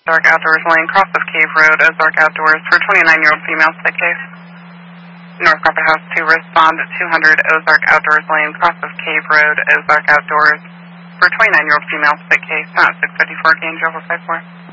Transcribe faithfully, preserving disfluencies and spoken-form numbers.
Ozark Outdoors Lane, cross of Cave Road, Ozark Outdoors, for twenty-nine-year-old female spit case. North Carpet House two, respond at two hundred Ozark Outdoors Lane, cross of Cave Road, Ozark Outdoors, for twenty-nine-year-old female spit case, not six fifty-four, Gainesville, five four.